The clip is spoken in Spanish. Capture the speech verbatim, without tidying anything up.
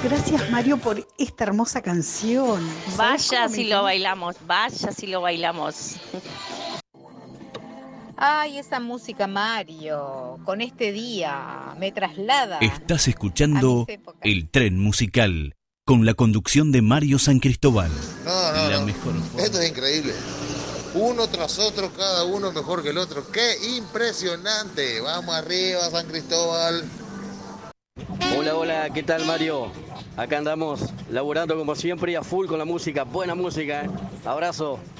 Gracias, Mario, por esta hermosa canción. Vaya si lo bailamos, vaya si lo bailamos. Ay, esa música, Mario, con este día me traslada. Estás escuchando El Tren Musical, con la conducción de Mario San Cristóbal. No, no, la no. Mejor forma. Esto es increíble. Uno tras otro, cada uno mejor que el otro. ¡Qué impresionante! Vamos arriba, San Cristóbal. Hola, hola, ¿qué tal, Mario? Acá andamos laburando como siempre y a full con la música, buena música, ¿eh? Abrazo.